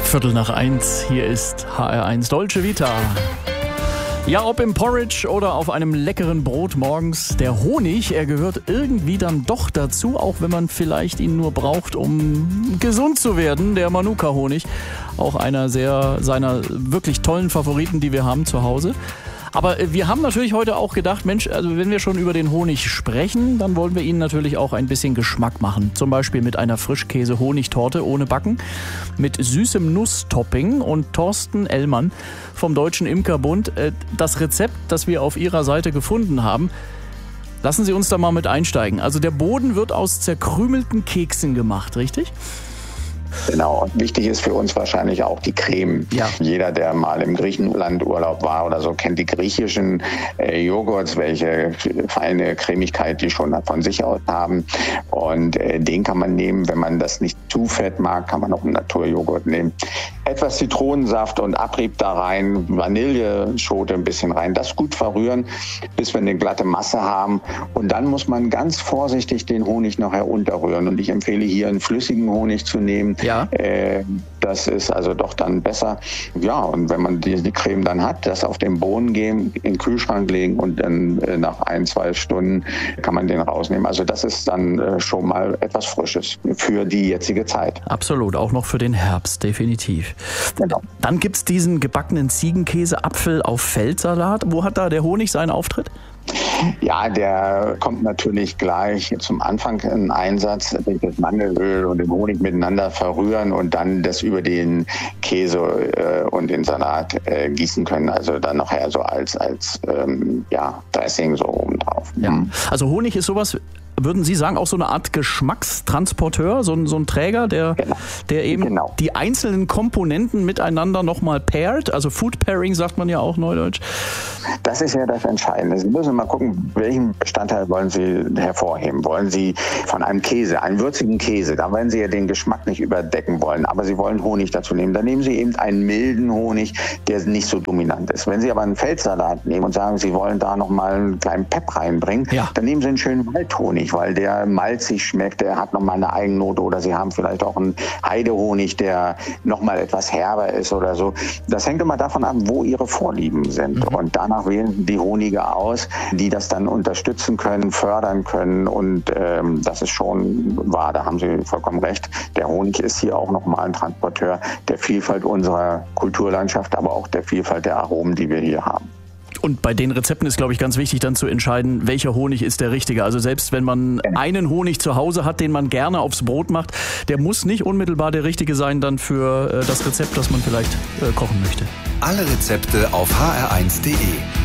1:15. Hier ist HR1 Dolce Vita. Ja, ob im Porridge oder auf einem leckeren Brot morgens, der Honig, er gehört irgendwie dann doch dazu, auch wenn man vielleicht ihn nur braucht, um gesund zu werden. Der Manuka-Honig, auch einer seiner wirklich tollen Favoriten, die wir haben zu Hause. Aber wir haben natürlich heute auch gedacht, Mensch, also wenn wir schon über den Honig sprechen, dann wollen wir Ihnen natürlich auch ein bisschen Geschmack machen. Zum Beispiel mit einer Frischkäse-Honigtorte ohne Backen, mit süßem Nusstopping. Und Thorsten Ellmann vom Deutschen Imkerbund, das Rezept, das wir auf Ihrer Seite gefunden haben, lassen Sie uns da mal mit einsteigen. Also der Boden wird aus zerkrümelten Keksen gemacht, richtig? Genau, und wichtig ist für uns wahrscheinlich auch die Creme. Ja. Jeder, der mal im Griechenland Urlaub war oder so, kennt die griechischen Joghurts, welche feine Cremigkeit die schon von sich aus haben. Und den kann man nehmen, wenn man das nicht zu fett mag, kann man auch einen Naturjoghurt nehmen. Etwas Zitronensaft und Abrieb da rein, Vanilleschote ein bisschen rein, das gut verrühren, bis wir eine glatte Masse haben. Und dann muss man ganz vorsichtig den Honig noch herunterrühren. Und ich empfehle hier einen flüssigen Honig zu nehmen. Ja. Das ist also doch dann besser. Ja, und wenn man die Creme dann hat, das auf den Boden geben, in den Kühlschrank legen und dann nach 1-2 Stunden kann man den rausnehmen. Also das ist dann schon mal etwas Frisches für die jetzige Zeit. Absolut, auch noch für den Herbst, definitiv. Genau. Dann gibt es diesen gebackenen Ziegenkäse-Apfel auf Feldsalat. Wo hat da der Honig seinen Auftritt? Ja, der kommt natürlich gleich zum Anfang in Einsatz, das Mandelöl und den Honig miteinander verrühren und dann das über den Käse und den Salat gießen können. Also dann nachher so als Dressing so oben drauf. Ja. Also Honig ist sowas, würden Sie sagen, auch so eine Art Geschmackstransporteur, so ein Träger, der eben die einzelnen Komponenten miteinander nochmal pairt? Also Food Pairing sagt man ja auch neudeutsch. Das ist ja das Entscheidende. Sie müssen mal gucken, welchen Bestandteil wollen Sie hervorheben. Wollen Sie von einem Käse, einen würzigen Käse, da werden Sie ja den Geschmack nicht überdecken wollen, aber Sie wollen Honig dazu nehmen. Dann nehmen Sie eben einen milden Honig, der nicht so dominant ist. Wenn Sie aber einen Feldsalat nehmen und sagen, Sie wollen da nochmal einen kleinen Pep reinbringen, dann nehmen Sie einen schönen Waldhonig, weil der malzig schmeckt, der hat nochmal eine Eigennote, oder Sie haben vielleicht auch einen Heidehonig, der nochmal etwas herber ist oder so. Das hängt immer davon ab, wo Ihre Vorlieben sind. Und danach wählen Sie die Honige aus, die das dann unterstützen können, fördern können, und das ist schon wahr, da haben Sie vollkommen recht. Der Honig ist hier auch nochmal ein Transporteur der Vielfalt unserer Kulturlandschaft, aber auch der Vielfalt der Aromen, die wir hier haben. Und bei den Rezepten ist, glaube ich, ganz wichtig dann zu entscheiden, welcher Honig ist der richtige. Also selbst wenn man einen Honig zu Hause hat, den man gerne aufs Brot macht, der muss nicht unmittelbar der richtige sein dann für das Rezept, das man vielleicht kochen möchte. Alle Rezepte auf hr1.de.